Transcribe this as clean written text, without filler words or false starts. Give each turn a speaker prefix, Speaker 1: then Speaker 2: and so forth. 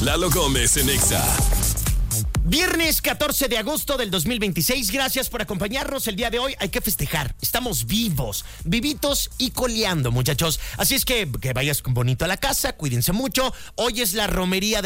Speaker 1: Lalo Gómez en Exa.
Speaker 2: Viernes 14 de agosto del 2026. Gracias por acompañarnos el día de hoy. Hay que festejar. Estamos vivos, vivitos y coleando, muchachos. Así es que vayas bonito a la casa. Cuídense mucho. Hoy es la romería de